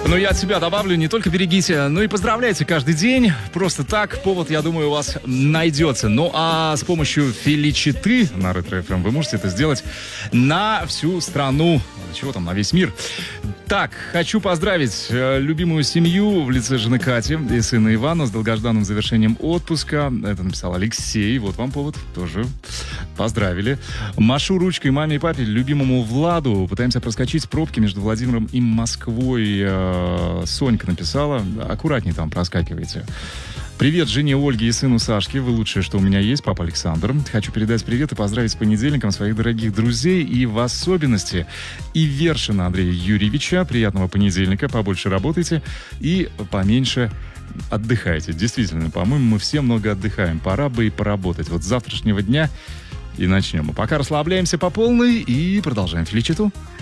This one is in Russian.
Ну, я от себя добавлю, не только берегите, но и поздравляйте каждый день. Просто так, повод, я думаю, у вас найдется. Ну, а с помощью Феличиты на Ретро FM вы можете это сделать на всю страну. Чего там, на весь мир. Так, хочу поздравить любимую семью в лице жены Кати и сына Ивана с долгожданным завершением отпуска. Это написал Алексей. Вот вам повод. Тоже поздравили. Машу ручкой маме и папе, любимому Владу. Пытаемся проскочить пробки между Владимиром и Москвой. Сонька написала. Аккуратней там проскакивайте. Привет жене Ольге и сыну Сашке. Вы лучшее, что у меня есть, папа Александр. Хочу передать привет и поздравить с понедельником своих дорогих друзей и в особенности Ивершина Андрея Юрьевича. Приятного понедельника, побольше работайте и поменьше отдыхайте. Действительно, по-моему, мы все много отдыхаем. Пора бы и поработать. Вот с завтрашнего дня и начнем. А пока расслабляемся по полной и продолжаем Феличиту.